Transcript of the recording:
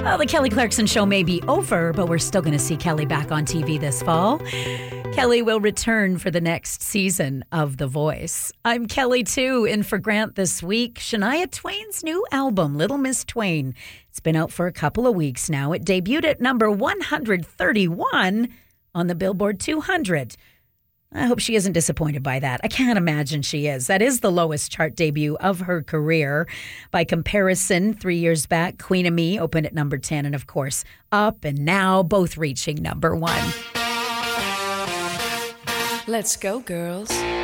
Well, the Kelly Clarkson Show may be over, but we're still going to see Kelly back on TV this fall. Kelly will return for the next season of The Voice. I'm Kelly, too, in for Grant this week. Shania Twain's new album, Little Miss Twain. It's been out for a couple of weeks now. It debuted at number 131 on the Billboard 200. I hope she isn't disappointed by that. I can't imagine she is. That is the lowest chart debut of her career. By comparison, 3 years back, Queen of Me opened at number 10, and of course, Up and Now, both reaching number 1. Let's go, girls.